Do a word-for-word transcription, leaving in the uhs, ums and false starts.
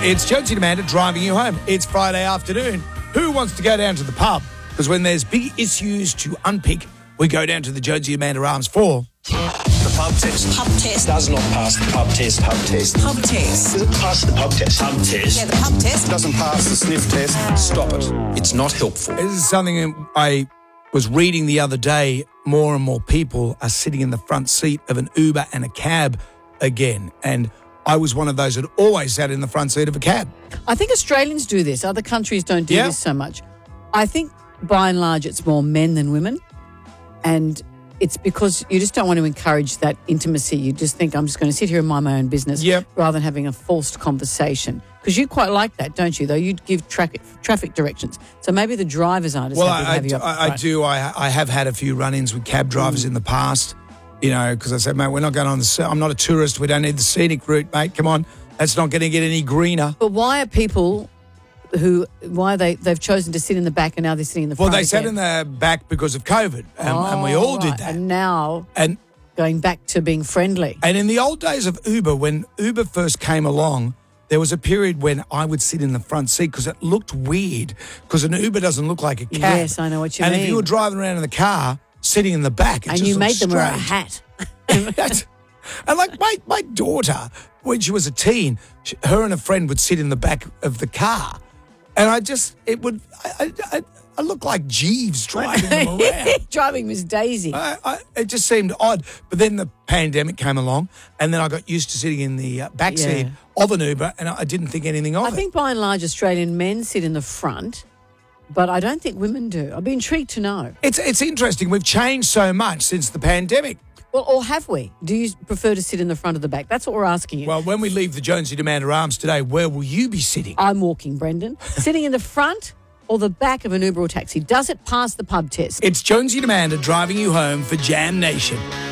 It's Jonesy and Amanda driving you home. It's Friday afternoon. Who wants to go down to the pub? Because when there's big issues to unpick, we go down to the Jonesy and Amanda Arms for... The pub test. Pub test. Does not pass the pub test. Pub test. Pub test. Does it pass the pub test? Pub test. Yeah, the pub test. Doesn't pass the sniff test. Stop it. It's not helpful. This is something I was reading the other day. More and more people are sitting in the front seat of an Uber and a cab again. And I was one of those that always sat in the front seat of a cab. I think Australians do this. Other countries don't do Yeah. this so much. I think by and large it's more men than women. And it's because you just don't want to encourage that intimacy. You just think, I'm just going to sit here and mind my own business Yep. rather than having a forced conversation. Because you quite like that, don't you, though? You'd give traffic traffic directions. So maybe the drivers aren't as Well, happy to I, have you I, up I, I front. do. I, I have had a few run-ins with cab drivers Mm. in the past, you know, because I said, mate, we're not going on the... se- I'm not a tourist. We don't need the scenic route, mate. Come on. That's not going to get any greener. But why are people who, why are they, they've chosen to sit in the back and now they're sitting in the Well, front they sat again? in the back because of COVID, and, and we Oh, all did right. that. And now And going back to being friendly. And in the old days of Uber, when Uber first came along, there was a period when I would sit in the front seat because it looked weird because an Uber doesn't look like a cab. Yes, I know what you and mean. if you were driving around in the car, sitting in the back, it And just you looked made them wear a strange. hat. That's- and like my, my daughter, when she was a teen, she, her and a friend would sit in the back of the car. And I just, it would, I, I, I, I look like Jeeves driving them around. Driving Miss Daisy. I, I, it just seemed odd. But then the pandemic came along, and then I got used to sitting in the uh, back Yeah. seat of an Uber, and I, I didn't think anything of I it. think by and large Australian men sit in the front, but I don't think women do. I'd be intrigued to know. It's it's interesting. We've changed so much since the pandemic. Well, or have we? Do you prefer to sit in the front or the back? That's what we're asking you. Well, when we leave the Jonesy and Amanda Arms today, where will you be sitting? I'm walking, Brendan. Sitting in the front or the back of an Uber or taxi? Does it pass the pub test? It's Jonesy and Amanda driving you home for Jam Nation.